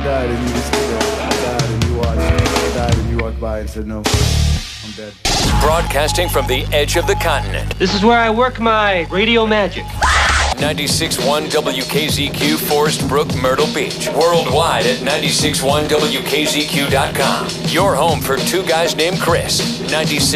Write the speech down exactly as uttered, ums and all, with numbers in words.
died and you just you know, died and you watched, I died and you walked by and said, no, I'm dead. Broadcasting from the edge of the continent. This is where I work my radio magic. ninety-six point one W K Z Q, Forest Brook, Myrtle Beach. Worldwide at ninety-six point one W K Z Q dot com. Your home for two guys named Chris. ninety-six